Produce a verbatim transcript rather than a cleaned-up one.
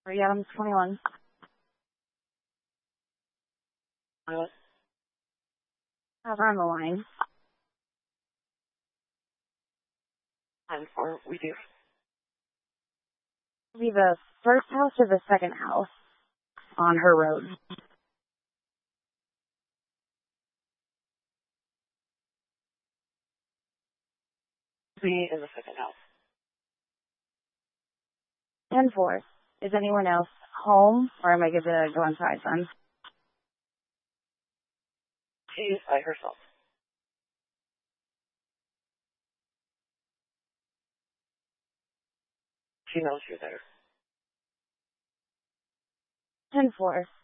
Three Adams twenty-one. What? Have her on the line. Time for we do. Be the first house or the second house on her road. Be in the second house. ten four. Is anyone else home, or am I good to go inside, son? She is by herself. She knows you're there. ten four.